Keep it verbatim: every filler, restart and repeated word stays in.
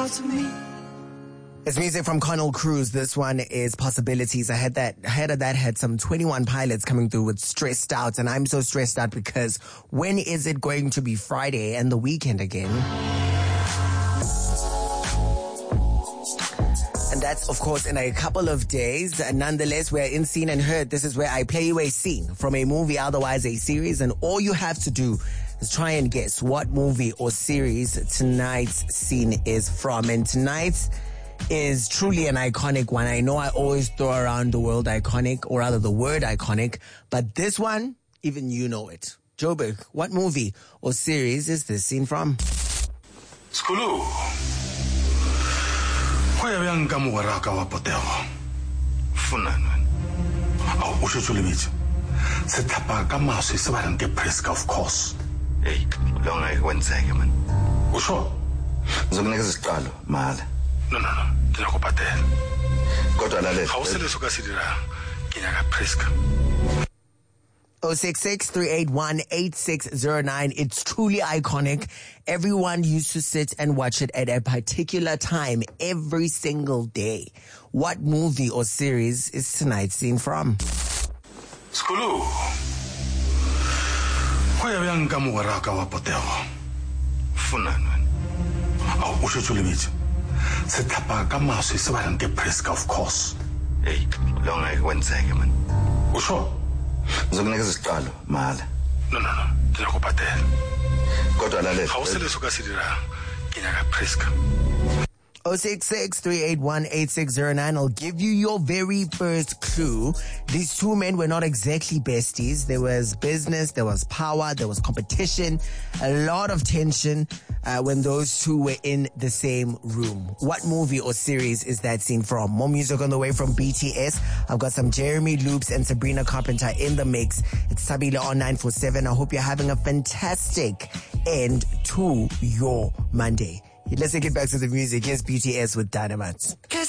to me. It's music from Connell Cruz. This one is Possibilities. I had that, ahead of that had some twenty-one Pilots coming through with Stressed Out. And I'm so stressed out because when is it going to be Friday and the weekend again? And that's, of course, in a couple of days. And nonetheless, we're in Seen and Heard. This is where I play you a scene from a movie, otherwise a series. And all you have to do is try and guess what movie or series tonight's scene is from. And tonight's is truly an iconic one. I know I always throw around the word iconic, or rather the word iconic, but this one, even you know it. Joburg, what movie or series is this scene from? Skulu. Why are you going to work out Poteo? Funan. Oh, what should you leave? Set up a gamma, so it's about to get of course. Hey, long I went second, man. What's wrong? The next is Carlo, mad. No, no, no. Ti go patela. Kodwa lalela. Awuseleso kasidira. Kinyaka preska. oh six six, three eight one, eight six zero nine. It's truly iconic. Everyone used to sit and watch it at a particular time every single day. What movie or series is tonight's scene from? Skulu. Why are you going to work out Poteo? Funan. Oh, what should you leave? Set up a gamma, so it's about to get of course. Hey, long I went second, man. What's wrong? The next is Carlo, mad. No, no, no. Ti go patela. Kodwa lalela. Awuseleso kasidira. Kinyaka preska. oh six six, three eight one, eight six zero nine. I'll give you your very first clue. These two men were not exactly besties. There was business, there was power, there was competition, a lot of tension uh, when those two were in the same room. What movie or series is that scene from? More music on the way from B T S. I've got some Jeremy Loops and Sabrina Carpenter in the mix. It's Sabila on nine four seven. I hope you're having a fantastic end to your Monday. Let's take it back to the music. Here's B T S with Dynamite.